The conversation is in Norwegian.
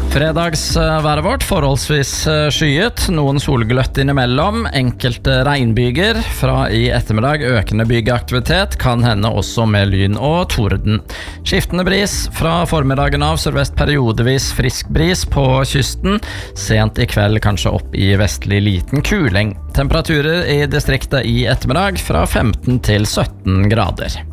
Fredagsværet vårt forholdsvis skyet, noen solgløtt innimellom, enkelte regnbyger, fra i ettermiddag økende bygeaktivitet, kan hende også med lyn og torden. Skiftende bris, fra formiddagen av sørvest periodevis frisk bris på kysten, sent i kveld kanskje opp i vestlig liten kuling. Temperaturer i distriktet i ettermiddag fra 15 til 17 grader.